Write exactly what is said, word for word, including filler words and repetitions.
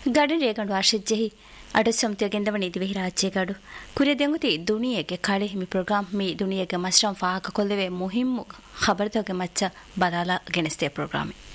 ಗಡನ್ ರೇಗಂಡು ಆಶಿಜ್ಜೆಹಿ ಅಡಸೊಂತಿಯ ಗೆಂದವಣಿ ದಿವೆಹಿ ರಾಜ್ಯಗಾಡು ಕುರಿಯ ದೆಂಗುತಿ ದುನಿಯೆಗೆ ಕಳೆ ಮಿ ಪ್ರೋಗ್ರಾಮ್ ಮಿ ದುನಿಯೆಗೆ ಮಸ್ರಂ ಫಾಹಕ ಕೊಲ್ಲೆವೆ ಮುಹಿಮ್ಮು ಖಬರ್ದಗೆ ಮಚ್ಚ ಬದಾಲ ಗೆಣಸ್ತೆ ಪ್ರೋಗ್ರಾಮಿ